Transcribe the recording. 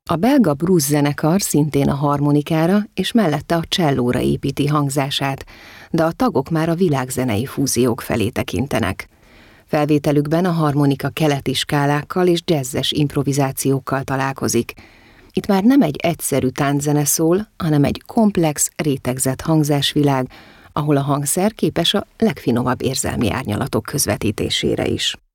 A belga Bruce zenekar szintén a harmonikára és mellette a csellóra építi hangzását, de a tagok már a világzenei fúziók felé tekintenek. Felvételükben a harmonika keleti skálákkal és jazzes improvizációkkal találkozik. Itt már nem egy egyszerű tánczene szól, hanem egy komplex, rétegzett hangzásvilág, ahol a hangszer képes a legfinomabb érzelmi árnyalatok közvetítésére is.